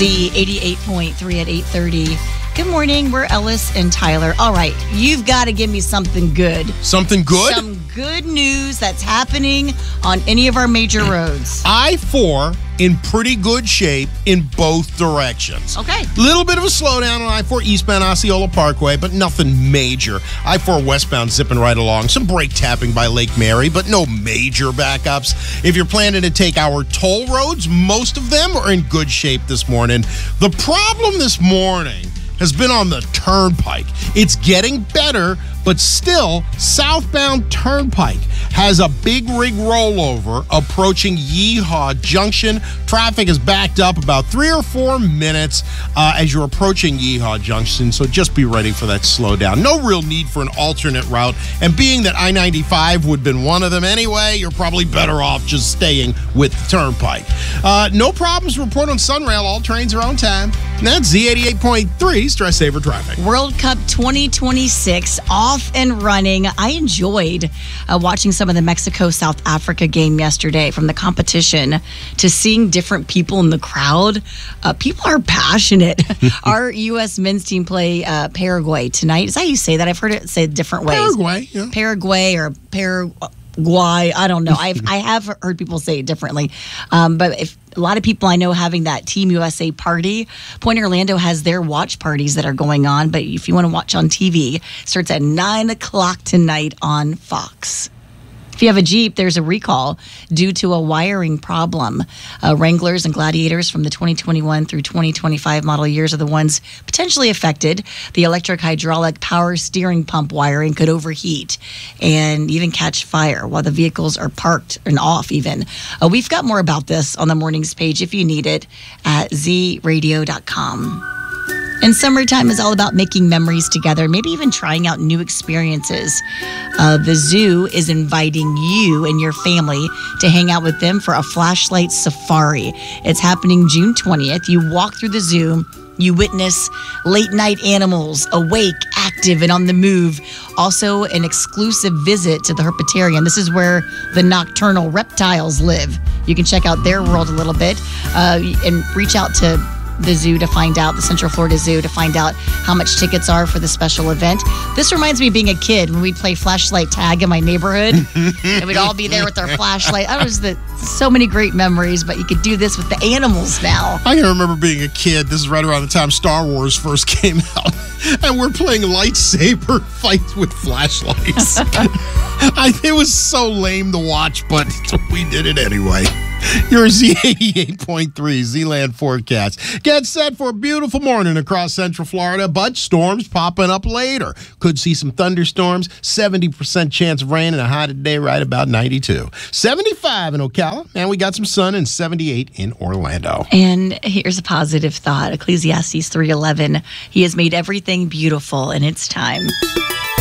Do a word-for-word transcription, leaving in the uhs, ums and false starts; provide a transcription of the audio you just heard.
Z eighty-eight point three at eight thirty. Good morning. We're Ellis and Tyler. All right, you've got to give me something good. Something good? Some good news that's happening on any of our major roads. I four in pretty good shape in both directions. Okay. Little bit of a slowdown on I four eastbound Osceola Parkway, but nothing major. I four westbound zipping right along. Some brake tapping by Lake Mary, but no major backups. If you're planning to take our toll roads, most of them are in good shape this morning. The problem this morning has been on the turnpike. It's getting better, but still, southbound turnpike has a big rig rollover approaching Yeehaw Junction. Traffic is backed up about three or four minutes uh, as you're approaching Yeehaw Junction, so just be ready for that slowdown. No real need for an alternate route, and being that I ninety-five would have been one of them anyway, you're probably better off just staying with the turnpike. Uh, no problems to report on Sunrail. All trains are on time. And that's Z eighty-eight point three Stress Saver Traffic. World Cup twenty twenty-six off and running. I enjoyed uh, watching some of the Mexico-South Africa game yesterday, from the competition to seeing different people in the crowd. Uh, people are passionate. Our U S men's team play uh, Paraguay tonight. Is that how you say that? I've heard it said different ways. Paraguay, yeah. Paraguay or Paraguay. Guay, I don't know. I've I have heard people say it differently, um, but if a lot of people I know having that Team U S A party. Point Orlando has their watch parties that are going on, but if you want to watch on T V, it starts at nine o'clock tonight on Fox. If you have a Jeep, there's a recall due to a wiring problem. Uh, Wranglers and Gladiators from the twenty twenty-one through twenty twenty-five model years are the ones potentially affected. The electric hydraulic power steering pump wiring could overheat and even catch fire while the vehicles are parked and off even. Uh, we've got more about this on the mornings page if you need it at z radio dot com. And summertime is all about making memories together, maybe even trying out new experiences. Uh, the zoo is inviting you and your family to hang out with them for a flashlight safari. It's happening June twentieth. You walk through the zoo. You witness late-night animals, awake, active, and on the move. Also, an exclusive visit to the Herpetarium. This is where the nocturnal reptiles live. You can check out their world a little bit uh, and reach out to the zoo to find out, the Central Florida Zoo, to find out how much tickets are for the special event. This reminds me of being a kid when we'd play flashlight tag in my neighborhood. And we'd all be there with our flashlight. I was the so many great memories, but you could do this with the animals now. I can remember being a kid. This is right around the time Star Wars first came out. And we're playing lightsaber fights with flashlights. I, it was so lame to watch, but we did it anyway. Your Z eighty-eight point three Z-Land forecast. Get set for a beautiful morning across Central Florida, but storms popping up later. Could see some thunderstorms, seventy percent chance of rain, and a high today right about ninety-two. seventy-five in Ocala, and we got some sun, and seventy-eight in Orlando. And here's a positive thought. Ecclesiastes three eleven. He has made everything beautiful in its time.